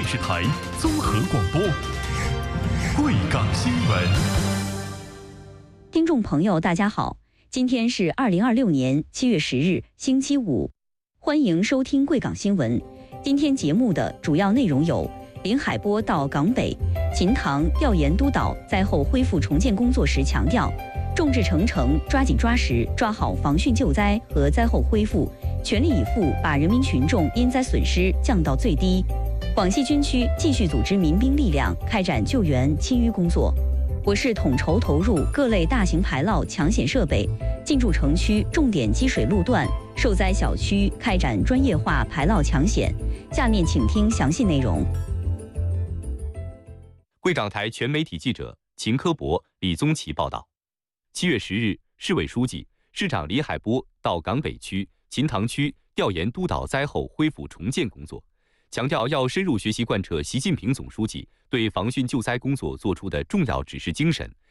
视台综合广播，贵港新闻。 听众朋友，大家好，今天是2026年7月10日，星期五，欢迎收听贵港新闻。今天节目的主要内容有：林海波到港北，秦堂调研督导灾后恢复重建工作时强调，众志成城，抓紧抓实，抓好防汛救灾和灾后恢复，全力以赴把人民群众因灾损失降到最低。广西军区继续组织民兵力量开展救援清淤工作。我市统筹投入各类大型排涝抢险设备，进驻城区重点积水路段、受灾小区开展专业化排涝抢险。下面请听详细内容。 贵港台全媒体记者秦科博、李宗奇报道。7月10日，市委书记、市长李海波到港北区、秦堂区调研督导灾后恢复重建工作，强调要深入学习贯彻习近平总书记对防汛救灾工作作出的重要指示精神，